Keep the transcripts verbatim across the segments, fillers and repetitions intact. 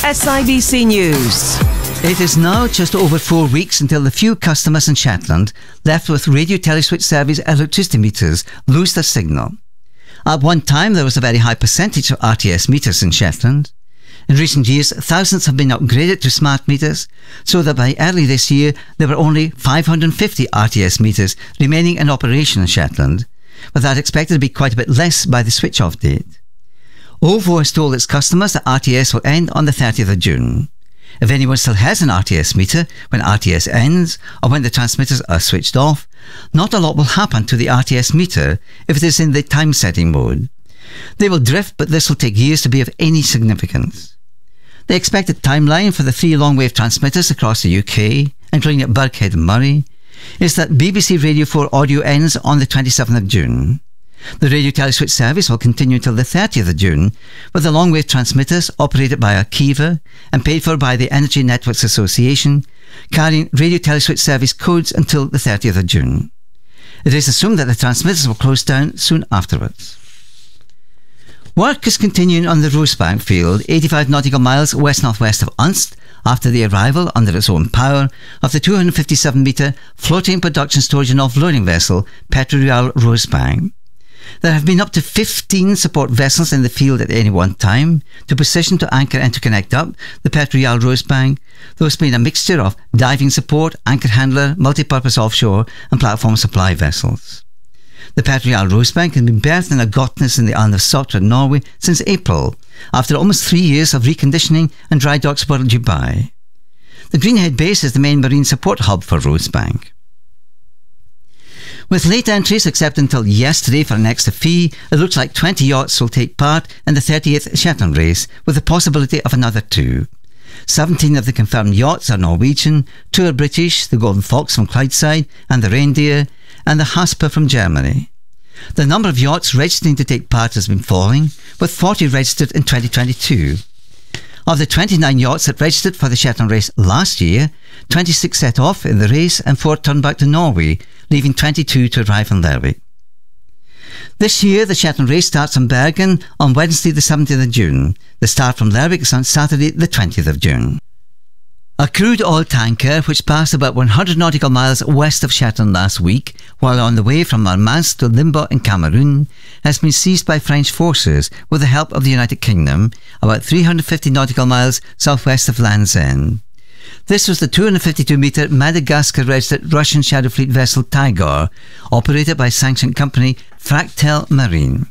S I B C News. It is now just over four weeks until the few customers in Shetland left with radio teleswitch service electricity meters lose their signal. At one time, there was a very high percentage of R T S meters in Shetland. In recent years, thousands have been upgraded to smart meters, so that by early this year, there were only five hundred fifty R T S meters remaining in operation in Shetland, with that expected to be quite a bit less by the switch-off date. O V O has told its customers that R T S will end on the thirtieth of June. If anyone still has an R T S meter when R T S ends or when the transmitters are switched off, not a lot will happen to the R T S meter if it is in the time-setting mode. They will drift, but this will take years to be of any significance. The expected timeline for the three long-wave transmitters across the U K, including at Birkhead and Murray, is that B B C Radio four audio ends on the twenty-seventh of June. The radio teleswitch service will continue until the thirtieth of June, with the long-wave transmitters operated by Arqiva and paid for by the Energy Networks Association, carrying radio teleswitch service codes until the thirtieth of June. It is assumed that the transmitters will close down soon afterwards. Work is continuing on the Rosebank field, eighty-five nautical miles west-northwest of Unst, after the arrival, under its own power, of the two hundred fifty-seven metre floating production storage and offloading vessel Petro-Real Rosebank. There have been up to fifteen support vessels in the field at any one time to position to anchor and to connect up the Petro-Real Rosebank, though it's been a mixture of diving support, anchor handler, multi-purpose offshore and platform supply vessels. The Petro-Real Rosebank has been berthed in a Gotnes in the island of Sotra, Norway, since April, after almost three years of reconditioning and dry docks were due by. The Greenhead base is the main marine support hub for Rosebank. With late entries accepted until yesterday for an extra fee, it looks like twenty yachts will take part in the thirty-eighth Shetland race, with the possibility of another two. seventeen of the confirmed yachts are Norwegian, two are British, the Golden Fox from Clydeside and the Reindeer, and the Hasper from Germany. The number of yachts registering to take part has been falling, with forty registered in twenty twenty-two. Of the twenty-nine yachts that registered for the Shetland race last year, twenty-six set off in the race and four turned back to Norway, leaving twenty-two to arrive in Lerwick. This year, the Shetland race starts in Bergen on Wednesday the seventeenth of June. The start from Lerwick is on Saturday the twentieth of June. A crude oil tanker, which passed about one hundred nautical miles west of Shetland last week, while on the way from Murmansk to Limbo in Cameroon, has been seized by French forces with the help of the United Kingdom, about three hundred fifty nautical miles southwest of Land's End. This was the two hundred fifty-two metre Madagascar-registered Russian Shadow Fleet vessel Tigor, operated by sanctioned company Fractel Marine.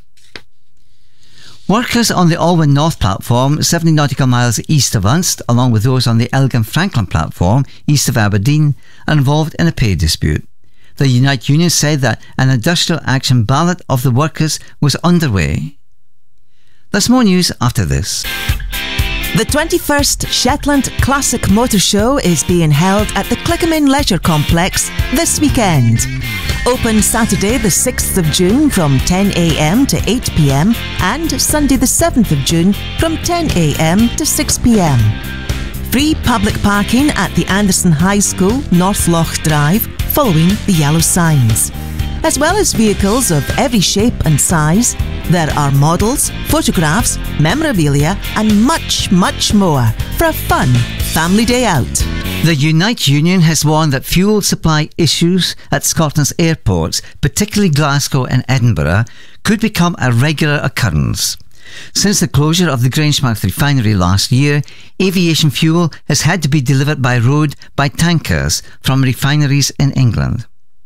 Workers on the Alwyn North platform, seventy nautical miles east of Unst, along with those on the Elgin Franklin platform, east of Aberdeen, are involved in a pay dispute. The Unite Union said that an industrial action ballot of the workers was underway. There's more news after this. The twenty-first Shetland Classic Motor Show is being held at the Clickamin Leisure Complex this weekend. Open Saturday the sixth of June from ten a m to eight p m and Sunday the seventh of June from ten a m to six p m. Free public parking at the Anderson High School, North Loch Drive, following the yellow signs. As well as vehicles of every shape and size, there are models, photographs, memorabilia and much, much more for a fun family day out. The Unite Union has warned that fuel supply issues at Scotland's airports, particularly Glasgow and Edinburgh, could become a regular occurrence. Since the closure of the Grangemouth refinery last year, aviation fuel has had to be delivered by road by tankers from refineries in England.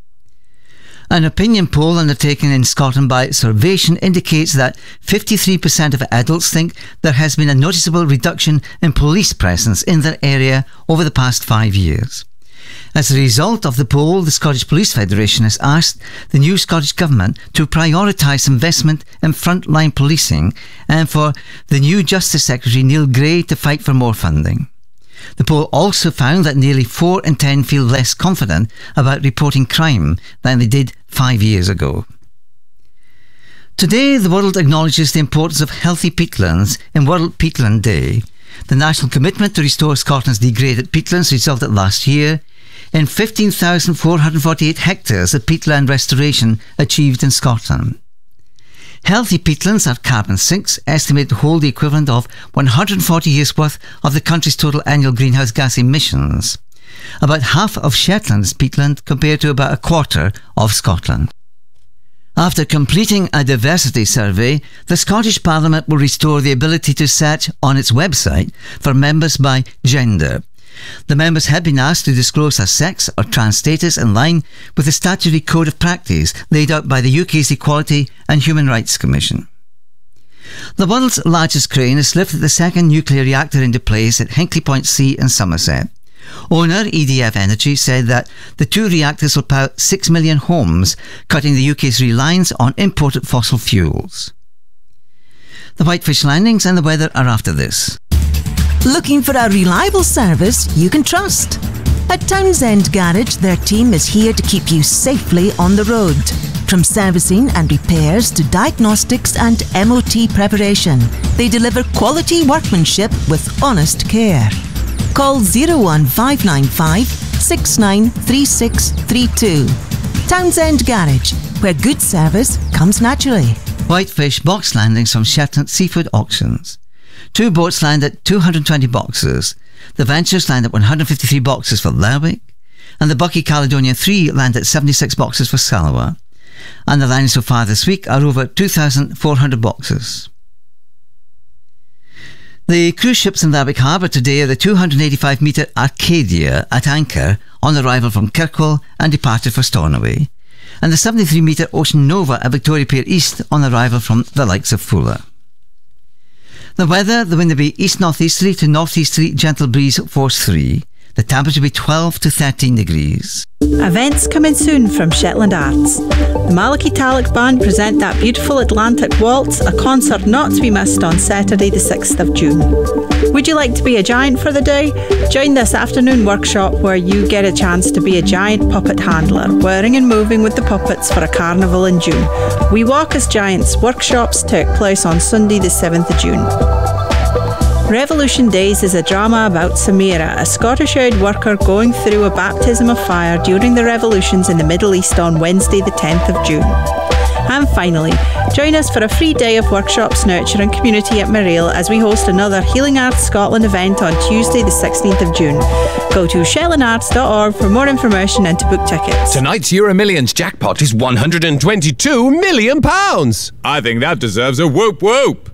An opinion poll undertaken in Scotland by Survation indicates that fifty-three percent of adults think there has been a noticeable reduction in police presence in their area over the past five years. As a result of the poll, the Scottish Police Federation has asked the new Scottish Government to prioritise investment in frontline policing and for the new Justice Secretary Neil Gray to fight for more funding. The poll also found that nearly four in ten feel less confident about reporting crime than they did five years ago. Today, the world acknowledges the importance of healthy peatlands in World Peatland Day. The national commitment to restore Scotland's degraded peatlands resulted last year in fifteen thousand four hundred forty-eight hectares of peatland restoration achieved in Scotland. Healthy peatlands are carbon sinks, estimated to hold the equivalent of one hundred forty years' worth of the country's total annual greenhouse gas emissions. About half of Shetland's peatland compared to about a quarter of Scotland. After completing a diversity survey, the Scottish Parliament will restore the ability to search on its website for members by gender. The members had been asked to disclose their sex or trans status in line with the statutory code of practice laid out by the U K's Equality and Human Rights Commission. The world's largest crane has lifted the second nuclear reactor into place at Hinkley Point C in Somerset. Owner E D F Energy said that the two reactors will power six million homes, cutting the U K's reliance on imported fossil fuels. The Whitefish landings and the weather are after this. Looking for a reliable service you can trust? At Townsend Garage, their team is here to keep you safely on the road. From servicing and repairs to diagnostics and M O T preparation, they deliver quality workmanship with honest care. Call zero one five nine five, six nine three six three two. Townsend Garage, where good service comes naturally. Whitefish box landings from Shetland Seafood Auctions. Two boats land at two hundred twenty boxes. The Ventures land at one hundred fifty-three boxes for Lerwick, and the Bucky Caledonian three land at seventy-six boxes for Salawa. And the landings so far this week are over two thousand four hundred boxes. The cruise ships in Lerwick Harbour today are the two hundred eighty-five metre Arcadia at anchor on arrival from Kirkwall and departed for Stornoway, and the seventy-three metre Ocean Nova at Victoria Pier East on arrival from the likes of Fuller. The weather, the wind will be east-northeasterly to northeasterly, gentle breeze force three. The temperature will be twelve to thirteen degrees. Events coming soon from Shetland Arts. The Malachy Talek Band present That Beautiful Atlantic Waltz, a concert not to be missed on Saturday the sixth of June. Would you like to be a giant for the day? Join this afternoon workshop where you get a chance to be a giant puppet handler, wearing and moving with the puppets for a carnival in June. We Walk as Giants workshops took place on Sunday the seventh of June. Revolution Days is a drama about Samira, a Scottish-haired worker going through a baptism of fire during the revolutions in the Middle East on Wednesday the tenth of June. And finally, join us for a free day of workshops, nurture and community at Mareel as we host another Healing Arts Scotland event on Tuesday the sixteenth of June. Go to shetland arts dot org for more information and to book tickets. Tonight's Euro Millions jackpot is one hundred twenty-two million pounds. I think that deserves a whoop whoop.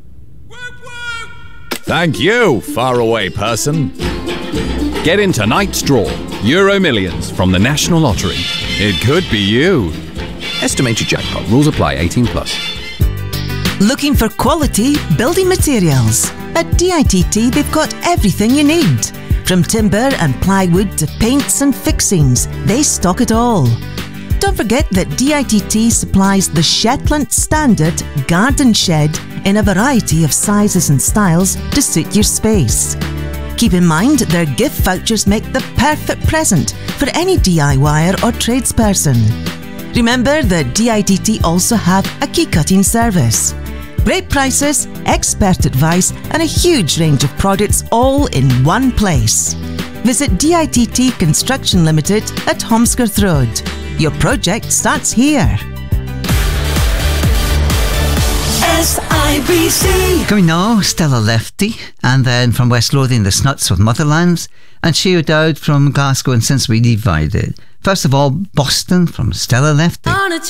Thank you, faraway person. Get in tonight's draw. Euro Millions from the National Lottery. It could be you. Estimated jackpot. Rules apply. eighteen plus. Looking for quality building materials? At D I T T, they've got everything you need. From timber and plywood to paints and fixings, they stock it all. Don't forget that D I T T supplies the Shetland Standard Garden Shed in a variety of sizes and styles to suit your space. Keep in mind their gift vouchers make the perfect present for any DIYer or tradesperson. Remember that D I T T also have a key cutting service. Great prices, expert advice and a huge range of products all in one place. Visit D I T T Construction Limited at Holmescroft Road. Your project starts here. S I B C. Coming now, Stella Lefty, and then from West Lothian, the Snuts with Motherlands, and Shea O'Dowd from Glasgow and Since We Divided. First of all, Boston from Stella Lefty.